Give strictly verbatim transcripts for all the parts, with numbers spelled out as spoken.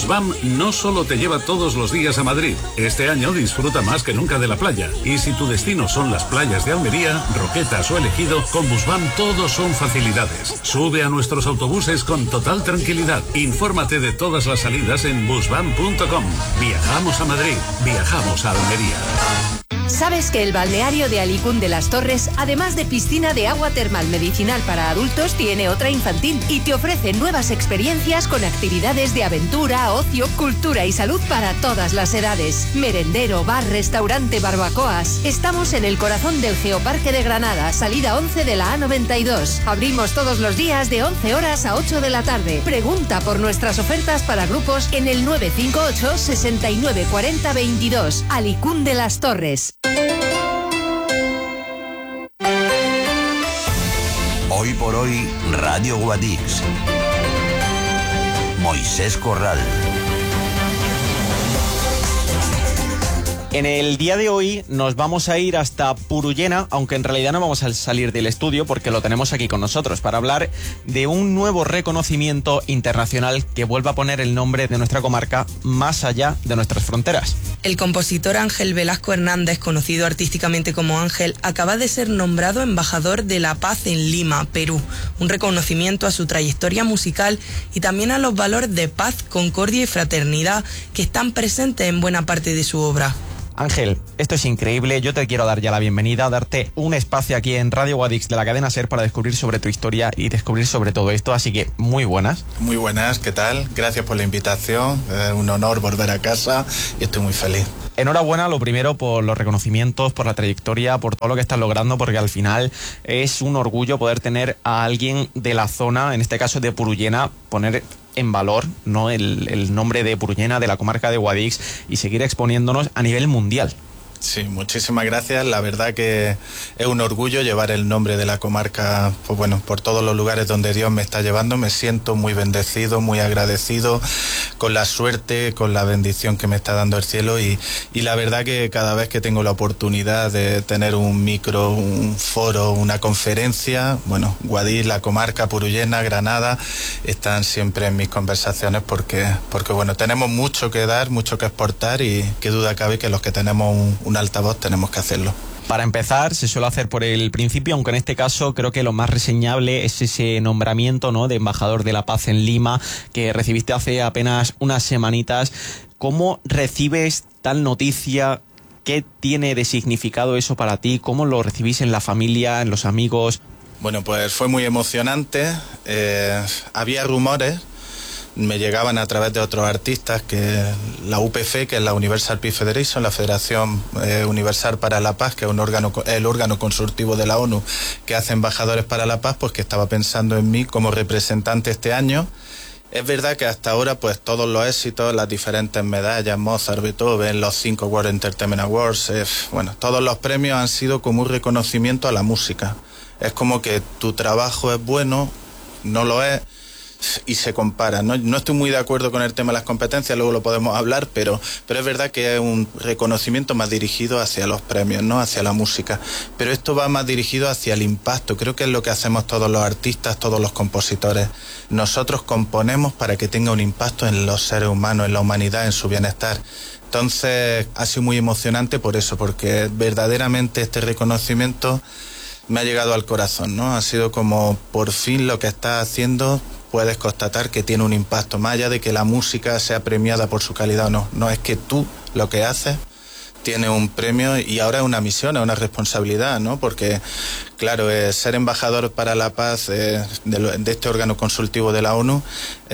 Busbam no solo te lleva todos los días a Madrid. Este año disfruta más que nunca de la playa. Y si tu destino son las playas de Almería, Roquetas o El Ejido, con Busbam todos son facilidades. Sube a nuestros autobuses con total tranquilidad. Infórmate de todas las salidas en busbam punto com. Viajamos a Madrid, viajamos a Almería. ¿Sabes que el balneario de Alicún de las Torres, además de piscina de agua termal medicinal para adultos, tiene otra infantil y te ofrece nuevas experiencias con actividades de aventura, ocio, cultura y salud para todas las edades? Merendero, bar, restaurante, barbacoas. Estamos en el corazón del Geoparque de Granada, salida once de la A noventa y dos. Abrimos todos los días de once horas a ocho de la tarde. Pregunta por nuestras ofertas para grupos en el nueve cinco ocho, sesenta y nueve, cuarenta, veintidós. Alicún de las Torres. Hoy por hoy, Radio Guadix. Moisés Corral. En el día de hoy nos vamos a ir hasta Purullena, aunque en realidad no vamos a salir del estudio porque lo tenemos aquí con nosotros para hablar de un nuevo reconocimiento internacional que vuelva a poner el nombre de nuestra comarca más allá de nuestras fronteras. El compositor Ángel Velasco Hernández, conocido artísticamente como Ángel, acaba de ser nombrado embajador de la paz en Lima, Perú, un reconocimiento a su trayectoria musical y también a los valores de paz, concordia y fraternidad que están presentes en buena parte de su obra. Ángel, esto es increíble, yo te quiero dar ya la bienvenida, darte un espacio aquí en Radio Guadix de la cadena SER para descubrir sobre tu historia y descubrir sobre todo esto, así que muy buenas. Muy buenas, ¿qué tal? Gracias por la invitación, es un honor volver a casa y estoy muy feliz. Enhorabuena, lo primero, por los reconocimientos, por la trayectoria, por todo lo que estás logrando, porque al final es un orgullo poder tener a alguien de la zona, en este caso de Purullena, poner en valor, ¿no?, el, el nombre de Purullena, de la comarca de Guadix, y seguir exponiéndonos a nivel mundial. Sí, muchísimas gracias. La verdad que es un orgullo llevar el nombre de la comarca, pues bueno, por todos los lugares donde Dios me está llevando. Me siento muy bendecido, muy agradecido con la suerte, con la bendición que me está dando el cielo y, y la verdad que cada vez que tengo la oportunidad de tener un micro, un foro, una conferencia, bueno, Guadix, la comarca, Purullena, Granada, están siempre en mis conversaciones porque, porque bueno, tenemos mucho que dar, mucho que exportar y qué duda cabe que los que tenemos un, un altavoz tenemos que hacerlo. Para empezar, se suele hacer por el principio, aunque en este caso creo que lo más reseñable es ese nombramiento, ¿no?, de embajador de la paz en Lima, que recibiste hace apenas unas semanitas. ¿Cómo recibes tal noticia? ¿Qué tiene de significado eso para ti? ¿Cómo lo recibís en la familia, en los amigos? Bueno, pues fue muy emocionante. Eh, había rumores, me llegaban a través de otros artistas, que la U P F, que es la Universal Peace Federation, la Federación eh, Universal para la Paz, que es un órgano, el órgano consultivo de la ONU que hace embajadores para la paz, pues que estaba pensando en mí como representante este año. Es verdad que hasta ahora pues todos los éxitos, las diferentes medallas, Mozart, Beethoven, los cinco World Entertainment Awards, eh, bueno, todos los premios han sido como un reconocimiento a la música. Es como que tu trabajo es bueno, no lo es, y se compara. No, no estoy muy de acuerdo con el tema de las competencias, luego lo podemos hablar, pero, pero es verdad que es un reconocimiento más dirigido hacia los premios, ¿no?, hacia la música. Pero esto va más dirigido hacia el impacto. Creo que es lo que hacemos todos los artistas, todos los compositores. Nosotros componemos para que tenga un impacto en los seres humanos, en la humanidad, en su bienestar. Entonces ha sido muy emocionante por eso, porque verdaderamente este reconocimiento me ha llegado al corazón, ¿no? Ha sido como, por fin lo que estás haciendo puedes constatar que tiene un impacto, más allá de que la música sea premiada por su calidad o no. No, es que tú lo que haces tiene un premio y ahora es una misión, es una responsabilidad, ¿no? Porque, claro, eh, ser embajador para la paz eh, de, de este órgano consultivo de la ONU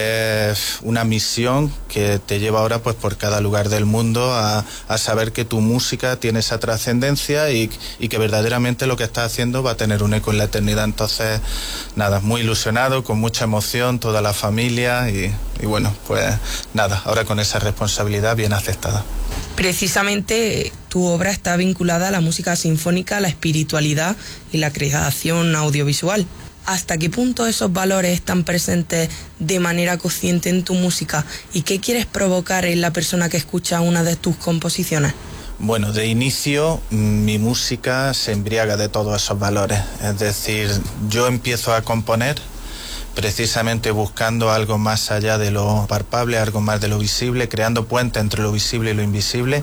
es una misión que te lleva ahora pues por cada lugar del mundo a, a saber que tu música tiene esa trascendencia y, y que verdaderamente lo que estás haciendo va a tener un eco en la eternidad. Entonces, nada, muy ilusionado, con mucha emoción, toda la familia y, y bueno, pues nada, ahora con esa responsabilidad bien aceptada. Precisamente tu obra está vinculada a la música sinfónica, la espiritualidad y la creación audiovisual. ¿Hasta qué punto esos valores están presentes de manera consciente en tu música? ¿Y qué quieres provocar en la persona que escucha una de tus composiciones? Bueno, de inicio mi música se embriaga de todos esos valores. Es decir, yo empiezo a componer precisamente buscando algo más allá de lo palpable, algo más de lo visible, creando puentes entre lo visible y lo invisible.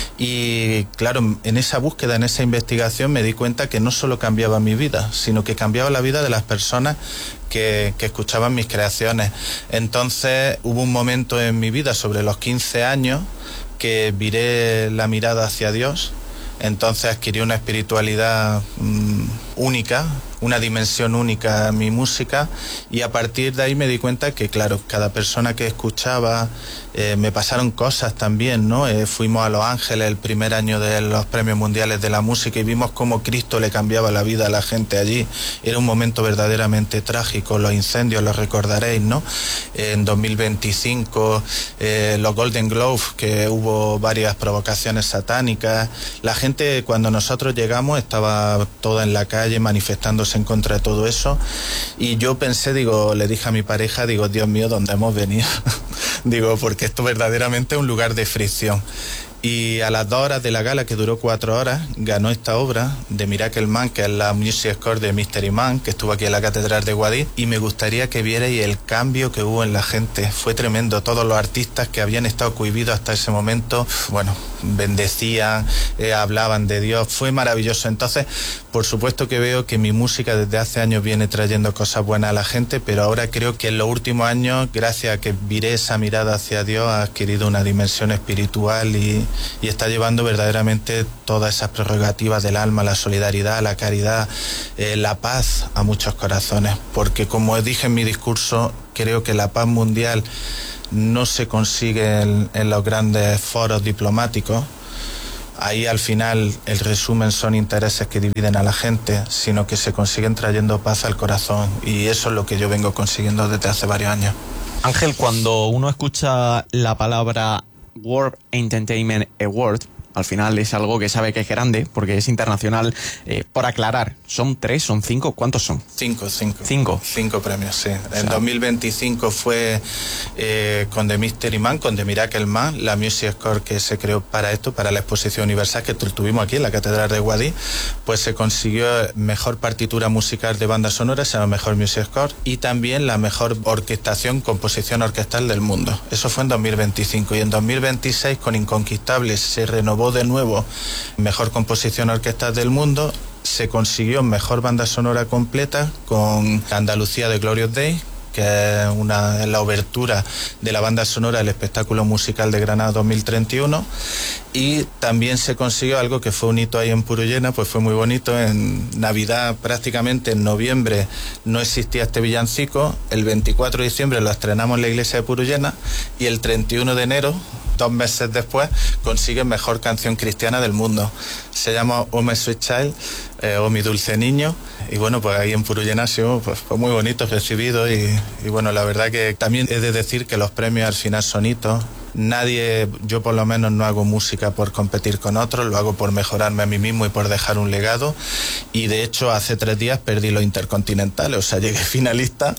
Y claro, en esa búsqueda, en esa investigación me di cuenta que no solo cambiaba mi vida, sino que cambiaba la vida de las personas que, que escuchaban mis creaciones. Entonces hubo un momento en mi vida, sobre los quince años, que viré la mirada hacia Dios. Entonces adquirí una espiritualidad mmm, única, una dimensión única en mi música, y a partir de ahí me di cuenta que, claro, cada persona que escuchaba, eh, me pasaron cosas también, ¿no? Eh, fuimos a Los Ángeles el primer año de los Premios Mundiales de la Música y vimos cómo Cristo le cambiaba la vida a la gente allí. Era un momento verdaderamente trágico, los incendios, los recordaréis, ¿no? Eh, en dos mil veinticinco, eh, los Golden Globes, que hubo varias provocaciones satánicas. La gente, cuando nosotros llegamos, estaba toda en la calle manifestándose en contra de todo eso, y yo pensé, digo, le dije a mi pareja, digo, Dios mío, ¿dónde hemos venido? Digo, porque esto verdaderamente es un lugar de fricción. Y a las dos horas de la gala, que duró cuatro horas, ganó esta obra de Miracle Man, que es la music score de Mystery Man, que estuvo aquí en la Catedral de Guadix, y me gustaría que vierais el cambio que hubo en la gente. Fue tremendo. Todos los artistas que habían estado cohibidos hasta ese momento, bueno, bendecían, eh, hablaban de Dios. Fue maravilloso. Entonces, por supuesto que veo que mi música desde hace años viene trayendo cosas buenas a la gente, pero ahora creo que en los últimos años, gracias a que viré esa mirada hacia Dios, ha adquirido una dimensión espiritual y y está llevando verdaderamente todas esas prerrogativas del alma, la solidaridad, la caridad, eh, la paz a muchos corazones, porque como dije en mi discurso, creo que la paz mundial no se consigue en, en los grandes foros diplomáticos. Ahí al final el resumen son intereses que dividen a la gente, sino que se consiguen trayendo paz al corazón, y eso es lo que yo vengo consiguiendo desde hace varios años. Ángel, cuando uno escucha la palabra World Entertainment Award, al final es algo que sabe que es grande, porque es internacional. Eh, por aclarar, ¿son tres, son cinco? ¿Cuántos son? Cinco, cinco. Cinco. Cinco premios, sí. En o sea, dos mil veinticinco fue eh, con The Mystery Man, con The Miracle Man, la music score que se creó para esto, para la exposición universal que tuvimos aquí en la Catedral de Guadix. Pues se consiguió mejor partitura musical de banda sonora, se llama Mejor Music Score, y también la mejor orquestación, composición orquestal del mundo. Eso fue en dos mil veinticinco, y en dos mil veintiséis con Inconquistables se renovó de nuevo mejor composición orquestal del mundo. Se consiguió mejor banda sonora completa con Andalucía de Glorious Day, que es una, la obertura de la banda sonora del espectáculo musical de Granada dos mil treinta y uno. Y también se consiguió algo que fue un hito ahí en Purullena, pues fue muy bonito. En Navidad, prácticamente en noviembre, no existía este villancico. El veinticuatro de diciembre lo estrenamos en la iglesia de Purullena, y el treinta y uno de enero, dos meses después, consigue mejor canción cristiana del mundo. Se llama Oh My Sweet Child, eh, Oh Mi Dulce Niño. Y bueno, pues ahí en Purullena ha sido pues, fue muy bonito recibido, y, y bueno, la verdad que también he de decir que los premios al final son hitos. Nadie, yo por lo menos no hago música por competir con otros, lo hago por mejorarme a mí mismo y por dejar un legado. Y de hecho hace tres días perdí los intercontinentales, o sea, llegué finalista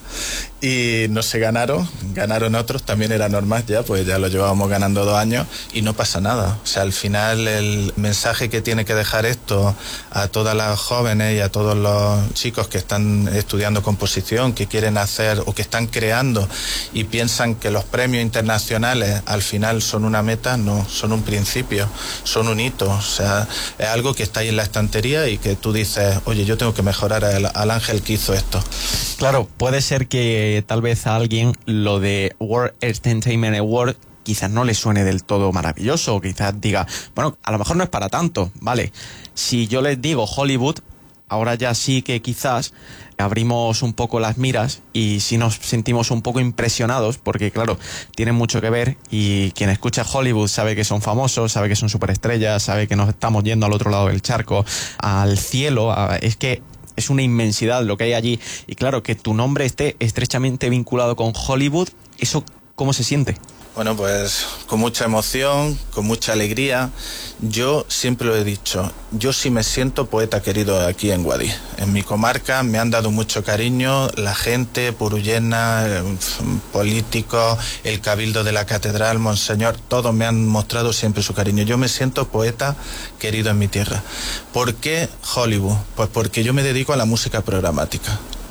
y no se ganaron, ganaron otros, también era normal ya, pues ya lo llevábamos ganando dos años y no pasa nada. O sea, al final el mensaje que tiene que dejar esto a todas las jóvenes y a todos los chicos que están estudiando composición, que quieren hacer o que están creando y piensan que los premios internacionales al final son una meta, no, son un principio, son un hito. O sea, es algo que está ahí en la estantería y que tú dices, oye, yo tengo que mejorar al, al ángel que hizo esto. Claro, puede ser que tal vez a alguien lo de World Entertainment Award quizás no le suene del todo maravilloso, o quizás diga, bueno, a lo mejor no es para tanto, vale. Si yo les digo Hollywood, ahora ya sí que quizás abrimos un poco las miras y sí nos sentimos un poco impresionados, porque claro, tienen mucho que ver, y quien escucha Hollywood sabe que son famosos, sabe que son superestrellas, sabe que nos estamos yendo al otro lado del charco, al cielo. A, es que es una inmensidad lo que hay allí, y claro, que tu nombre esté estrechamente vinculado con Hollywood, ¿eso cómo se siente? Bueno, pues con mucha emoción, con mucha alegría. Yo siempre lo he dicho, yo sí me siento poeta querido aquí en Guadix. En mi comarca me han dado mucho cariño, la gente, Purullena, políticos, el cabildo de la catedral, Monseñor, todos me han mostrado siempre su cariño. Yo me siento poeta querido en mi tierra. ¿Por qué Hollywood? Pues porque yo me dedico a la música programática.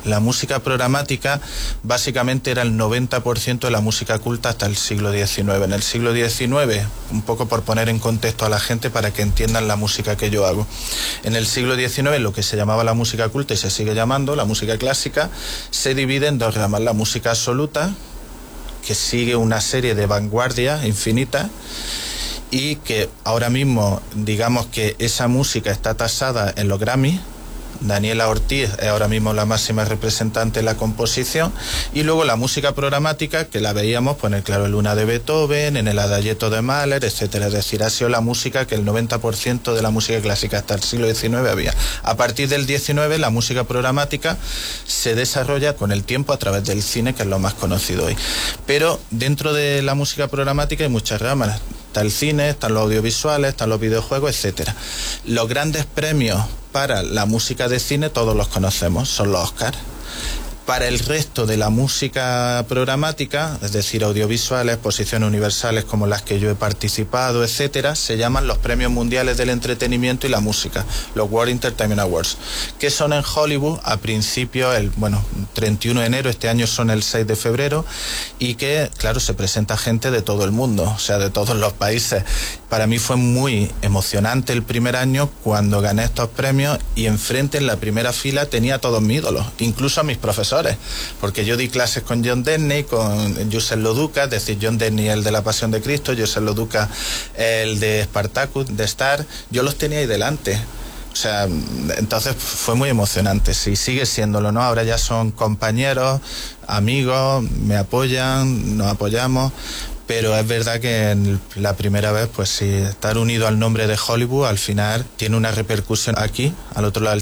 La música programática básicamente era el noventa por ciento de la música culta hasta el siglo diecinueve. En el siglo diecinueve, un poco por poner en contexto a la gente para que entiendan la música que yo hago. En el siglo diecinueve lo que se llamaba la música culta y se sigue llamando la música clásica se divide en dos ramas. La música absoluta, que sigue una serie de vanguardias infinitas, y que ahora mismo digamos que esa música está tasada en los Grammy. Daniela Ortiz es ahora mismo la máxima representante de la composición, y luego la música programática, que la veíamos pues, en el Claro Luna de Beethoven, en el Adagietto de Mahler, etcétera. Es decir, ha sido la música que el noventa por ciento de la música clásica hasta el siglo diecinueve había. A partir del diecinueve la música programática se desarrolla con el tiempo a través del cine, que es lo más conocido hoy. Pero dentro de la música programática hay muchas ramas. Está el cine, están los audiovisuales, están los videojuegos, etcétera. Los grandes premios para la música de cine todos los conocemos, son los Oscar. Para el resto de la música programática, es decir, audiovisuales, exposiciones universales como las que yo he participado, etcétera, se llaman los Premios Mundiales del Entretenimiento y la Música, los World Entertainment Awards, que son en Hollywood a principios, el bueno, treinta y uno de enero, este año son el seis de febrero, y que, claro, se presenta gente de todo el mundo, o sea, de todos los países. Para mí fue muy emocionante el primer año cuando gané estos premios, y enfrente en la primera fila tenía a todos mis ídolos, incluso a mis profesores, porque yo di clases con John Debney, con Joseph Loduca, es decir, John Debney el de La Pasión de Cristo, Joseph Loduca el de Spartacus, de Star, yo los tenía ahí delante. O sea, entonces fue muy emocionante, sí, sigue siéndolo, ¿no? Ahora ya son compañeros, amigos, me apoyan, nos apoyamos, pero es verdad que en la primera vez, pues sí, estar unido al nombre de Hollywood al final tiene una repercusión aquí, al otro lado del